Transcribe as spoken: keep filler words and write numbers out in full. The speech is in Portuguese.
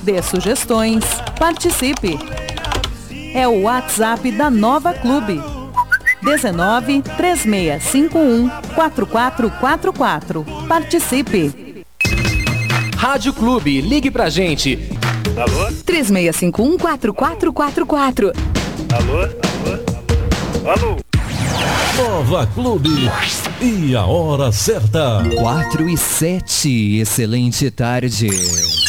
dê sugestões, participe. É o WhatsApp da Nova Clube. dezenove, três seis cinco um, quatro quatro quatro quatro. Participe. Rádio Clube, ligue pra gente. Alô? três seis cinco um, quatro quatro quatro quatro. Alô? Alô? Alô? Nova Clube. E a hora certa. quatro e sete. Excelente tarde.